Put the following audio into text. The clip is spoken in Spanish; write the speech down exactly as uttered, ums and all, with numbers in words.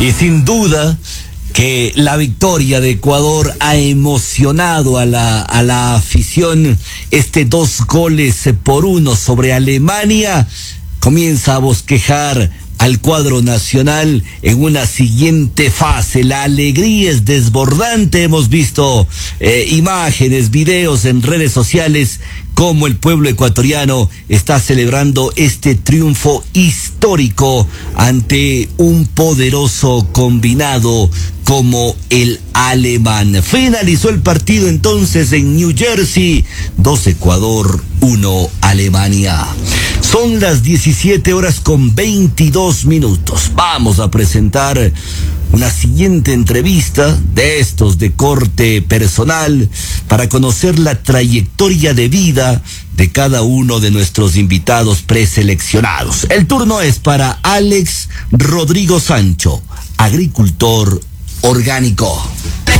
Y sin duda que la victoria de Ecuador ha emocionado a la, a la afición. Este dos goles por uno sobre Alemania comienza a bosquejar al cuadro nacional en una siguiente fase. La alegría es desbordante. Hemos visto eh, imágenes, videos en redes sociales cómo el pueblo ecuatoriano está celebrando este triunfo histórico ante un poderoso combinado como el alemán. Finalizó el partido entonces en New Jersey, dos Ecuador, uno Alemania. Son las diecisiete horas con veintidós minutos. Vamos a presentar una siguiente entrevista de estos de corte personal para conocer la trayectoria de vida de cada uno de nuestros invitados preseleccionados. El turno es para Alex Rodrigo Sancho, agricultor orgánico.